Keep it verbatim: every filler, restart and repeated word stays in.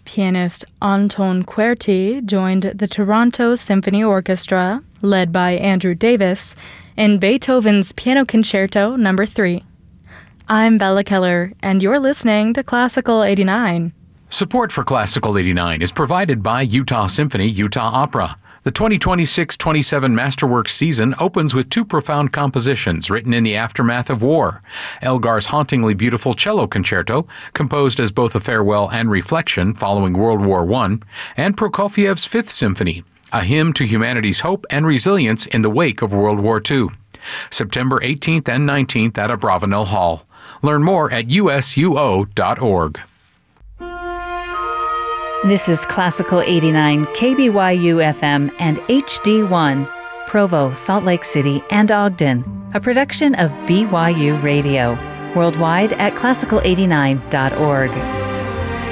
Pianist Anton Querti joined the Toronto Symphony Orchestra, led by Andrew Davis, in Beethoven's Piano Concerto Number three. I'm Bella Keller, and you're listening to Classical eighty-nine. Support for Classical eighty-nine is provided by Utah Symphony Utah Opera. The twenty twenty-six twenty-seven Masterworks season opens with two profound compositions written in the aftermath of war. Elgar's hauntingly beautiful cello concerto, composed as both a farewell and reflection following World War One, and Prokofiev's Fifth Symphony, a hymn to humanity's hope and resilience in the wake of World War Two. September eighteenth and nineteenth at Abravanel Hall. Learn more at U S U O dot org. This is Classical eighty-nine, K B Y U F M and H D one, Provo, Salt Lake City, and Ogden, a production of B Y U Radio. Worldwide at classical eighty-nine dot org.